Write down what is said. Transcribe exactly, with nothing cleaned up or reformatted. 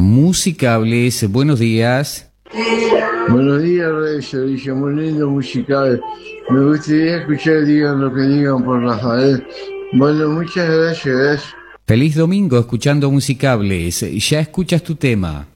Musicables, buenos días. Buenos días, Reyes, dije, muy lindo musical. Me gustaría escuchar Digan lo que digan por Rafael. Bueno, muchas gracias. Feliz domingo escuchando Musicables. Ya escuchas tu tema.